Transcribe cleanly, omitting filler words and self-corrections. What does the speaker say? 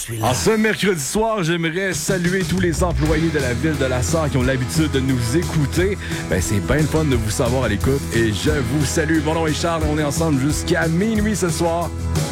suis là. En ce mercredi soir, j'aimerais saluer tous les employés de la ville de La Sarre qui ont l'habitude de nous écouter. C'est bien le fun de vous savoir à l'écoute et je vous salue. Mon nom est Charles, on est ensemble jusqu'à minuit ce soir.